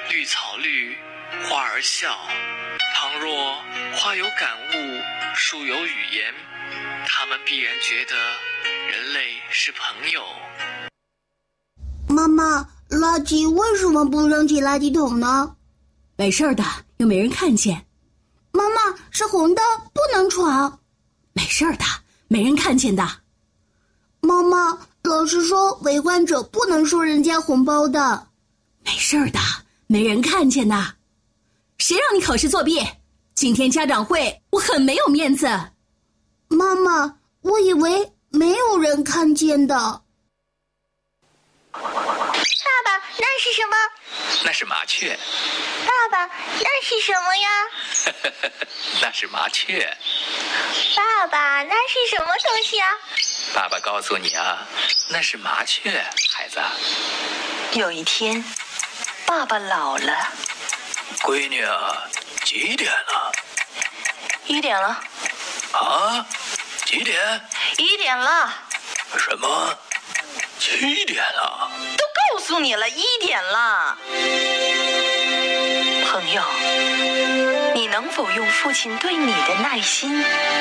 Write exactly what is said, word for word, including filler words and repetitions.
绿草绿，花儿笑。倘若花有感悟，树有语言，他们必然觉得人类是朋友。 妈妈，垃圾为什么不扔进垃圾桶呢？ 没事的，又没人看见。 妈妈，是红的，不能闯。 没事的，没人看见的。 妈妈，老师说围观者不能收人家红包的。 没事的，没人看见的。谁让你考试作弊？今天家长会我很没有面子。 妈妈，我以为没有人看见的。 爸爸，那是什么？ 那是麻雀。 爸爸，那是什么呀？ 那是麻雀。 爸爸，那是什么东西啊？ 爸爸告诉你啊，那是麻雀，孩子。 有一天，爸爸老了。 闺女啊，几点了？ 一点了。 啊？几点？ 一点了。 什么？七点了？ 都告诉你了，一点了。朋友，你能否用父亲对你的耐心